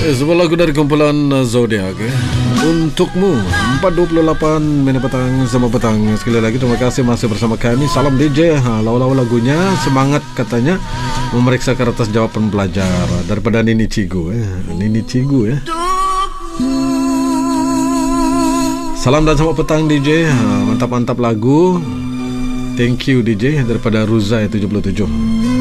Sebuah lagu dari kumpulan Zodiac untukmu 4.28 minit petang sama petang. Sekali lagi terima kasih masih bersama kami. Salam DJ. Lawa-lawa lagunya semangat katanya memeriksa kertas jawaban belajar daripada Nini Cigu Nini Cigu Salam dan selamat petang DJ. Mantap-mantap lagu. Thank you DJ daripada Ruzai 77.